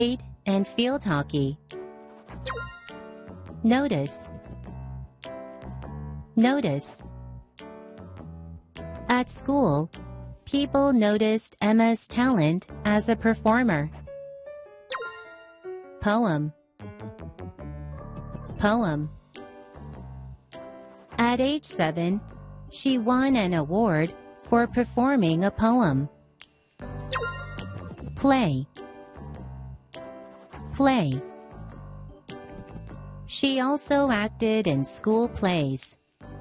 and field hockey. Notice. Notice. At school, people noticed Emma's talent as a performer. Poem. Poem. At age 7, she won an award for performing a poem. Play. Play. She also acted in school plays.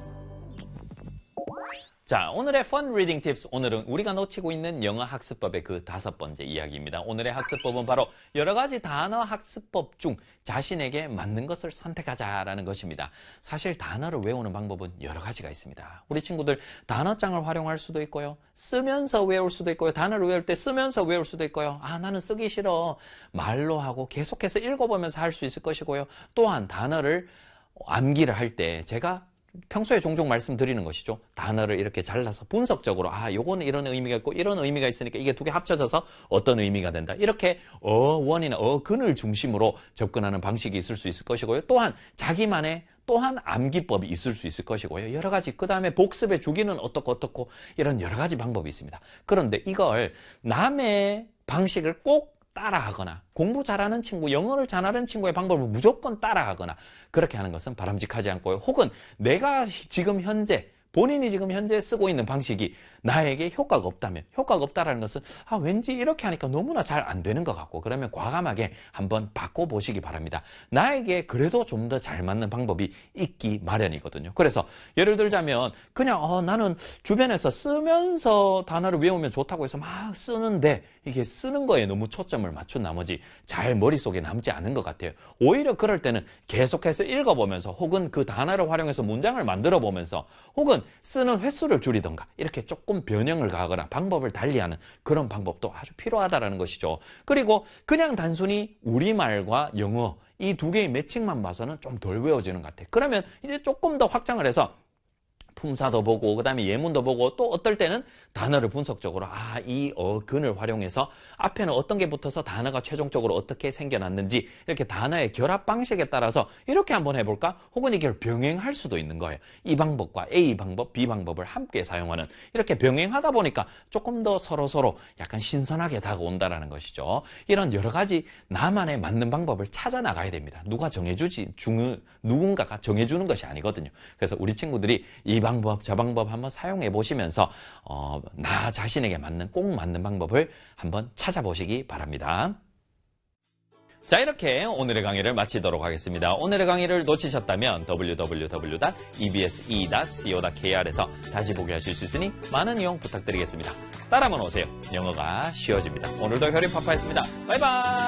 자, 오늘의 Fun Reading Tips. 오늘은 우리가 놓치고 있는 영어 학습법의 그 5번째 이야기입니다. 오늘의 학습법은 바로 여러 가지 단어 학습법 중 자신에게 맞는 것을 선택하자라는 것입니다. 사실 단어를 외우는 방법은 여러 가지가 있습니다. 우리 친구들 단어장을 활용할 수도 있고요. 쓰면서 외울 수도 있고요. 단어를 외울 때 쓰면서 외울 수도 있고요. 아, 나는 쓰기 싫어. 말로 하고 계속해서 읽어보면서 할 수 있을 것이고요. 또한 단어를 암기를 할 때 제가 평소에 종종 말씀드리는 것이죠. 단어를 이렇게 잘라서 분석적으로 요거는 이런 의미가 있고 이런 의미가 있으니까 이게 두 개 합쳐져서 어떤 의미가 된다. 이렇게 어원이나 어근을 중심으로 접근하는 방식이 있을 수 있을 것이고요. 또한 자기만의 또한 암기법이 있을 수 있을 것이고요. 여러 가지 그 다음에 복습의 주기는 어떻고 이런 여러 가지 방법이 있습니다. 그런데 이걸 남의 방식을 꼭 따라하거나 공부 잘하는 친구, 영어를 잘하는 친구의 방법을 무조건 따라하거나 그렇게 하는 것은 바람직하지 않고요. 혹은 내가 지금 현재 본인이 지금 현재 쓰고 있는 방식이 나에게 효과가 없다면 효과가 없다라는 것은 왠지 이렇게 하니까 너무나 잘 안 되는 것 같고 그러면 과감하게 한번 바꿔보시기 바랍니다. 나에게 그래도 좀 더 잘 맞는 방법이 있기 마련이거든요. 그래서 예를 들자면 그냥 나는 주변에서 쓰면서 단어를 외우면 좋다고 해서 막 쓰는데 이게 쓰는 거에 너무 초점을 맞춘 나머지 잘 머릿속에 남지 않은 것 같아요. 오히려 그럴 때는 계속해서 읽어보면서 혹은 그 단어를 활용해서 문장을 만들어 보면서 혹은 쓰는 횟수를 줄이던가 이렇게 조금 변형을 가거나 방법을 달리하는 그런 방법도 아주 필요하다는 것이죠. 그리고 그냥 단순히 우리말과 영어 이 두 개의 매칭만 봐서는 좀 덜 외워지는 것 같아요. 그러면 이제 조금 더 확장을 해서 품사도 보고 그 다음에 예문도 보고 또 어떨 때는 단어를 분석적으로 이 어근을 활용해서 앞에는 어떤 게 붙어서 단어가 최종적으로 어떻게 생겨났는지 이렇게 단어의 결합 방식에 따라서 이렇게 한번 해볼까? 혹은 이걸 병행할 수도 있는 거예요. 이 방법과 A 방법, B 방법을 함께 사용하는 이렇게 병행하다 보니까 조금 더 서로 약간 신선하게 다가온다는 것이죠. 이런 여러 가지 나만의 맞는 방법을 찾아 나가야 됩니다. 누군가가 정해주는 것이 아니거든요. 그래서 우리 친구들이 이 방법, 저 방법 한번 사용해 보시면서 나 자신에게 꼭 맞는 방법을 한번 찾아보시기 바랍니다. 자, 이렇게 오늘의 강의를 마치도록 하겠습니다. 오늘의 강의를 놓치셨다면 www.ebse.co.kr에서 다시 보기 하실 수 있으니 많은 이용 부탁드리겠습니다. 따라만 오세요. 영어가 쉬워집니다. 오늘도 혈입파파였습니다. 바이바이.